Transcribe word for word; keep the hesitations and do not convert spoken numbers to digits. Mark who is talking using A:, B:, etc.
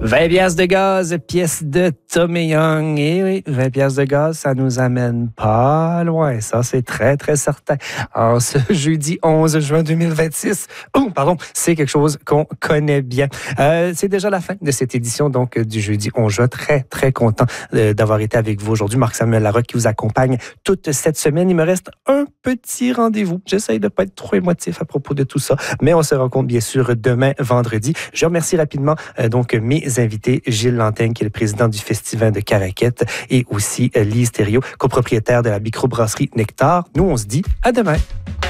A: vingt piastres de gaz, pièce de Tommy Young. Et oui, vingt piastres de gaz, ça nous amène pas loin. Ça, c'est très, très certain. Alors, ce jeudi onze juin deux mille vingt-six, oh, pardon, c'est quelque chose qu'on connaît bien. Euh, c'est déjà la fin de cette édition, donc, du jeudi onze juin. Très, très content euh, d'avoir été avec vous aujourd'hui. Marc-Samuel Larocque qui vous accompagne toute cette semaine. Il me reste un petit rendez-vous. J'essaye de ne pas être trop émotif à propos de tout ça, mais on se rencontre bien sûr demain, vendredi. Je remercie rapidement euh, donc mes invités, Gilles Lantaigne, qui est le président du Festival de Caraquette, et aussi euh, Lise Thériault, copropriétaire de la microbrasserie Nectar. Nous, on se dit à demain.